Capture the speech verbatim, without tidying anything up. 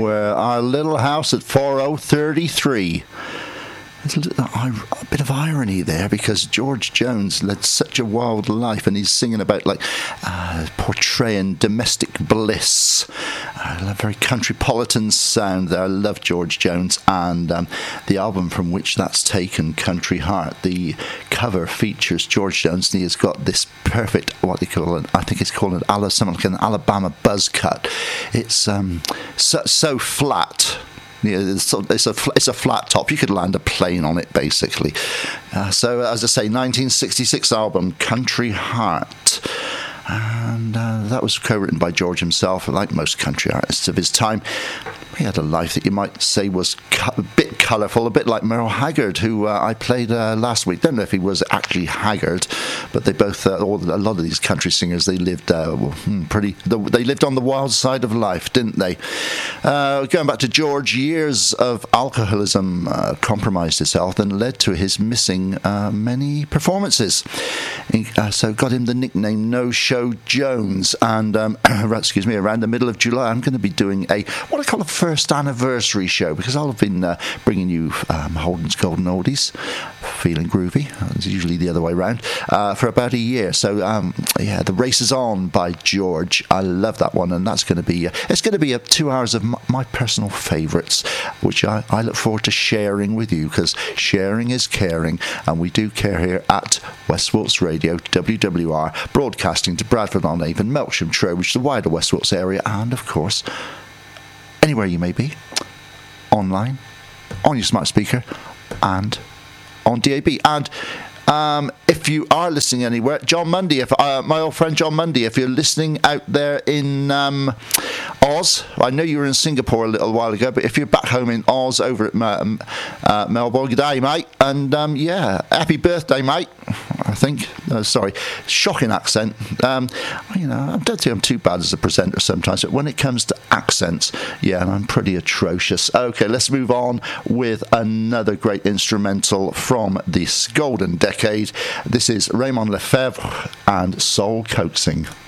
where our little house at four oh thirty-three. There's a, little, a bit of irony there because George Jones led such a wild life, and he's singing about like uh, portraying domestic bliss. I love very countrypolitan sound there. I love George Jones, and um, the album from which that's taken, Country Heart. The cover features George Jones, and he has got this perfect, what they call it, I think it's called an, Ala, something like an Alabama buzz cut. It's um, so, so flat. Yeah, it's a, it's, a, it's a flat top. You could land a plane on it, basically. Uh, so, as I say, nineteen sixty-six album, Country Heart. And uh, that was co-written by George himself, like most country artists of his time. He had a life that you might say was cu- a bit colourful, a bit like Merle Haggard, who uh, I played uh, last week. Don't know if he was actually Haggard, but they both, uh, all, a lot of these country singers, they lived uh, well, pretty. They lived on the wild side of life, didn't they? Uh, going back to George, years of alcoholism uh, compromised his health and led to his missing uh, many performances. He, uh, so got him the nickname No Show Jones. And um, excuse me, around the middle of July, I'm going to be doing a what I call a first anniversary show, because I'll have been uh, bringing you um, Holden's Golden Oldies, feeling groovy. It's usually the other way around, uh, for about a year. So um, yeah, The Race Is On by George. I love that one, and that's going to be uh, it's going to be uh, two hours of my, my personal favourites, which I, I look forward to sharing with you, because sharing is caring, and we do care here at West Wilts Radio, W W R, broadcasting to Bradford on Avon, Melksham, Trowbridge, the wider West Wilts area, and of course anywhere you may be, online, on your smart speaker, and on D A B. And um, if you are listening anywhere, John Mundy, if uh, my old friend John Mundy, if you're listening out there in um, Oz, I know you were in Singapore a little while ago, but if you're back home in Oz over at um, uh, Melbourne, good day, mate, and um, yeah, happy birthday, mate. I think, uh, sorry, shocking accent. Um, you know, I don't think I'm too bad as a presenter sometimes, but when it comes to accents, yeah, I'm pretty atrocious. Okay, let's move on with another great instrumental from this golden decade. This is Raymond Lefebvre and Soul Coaxing.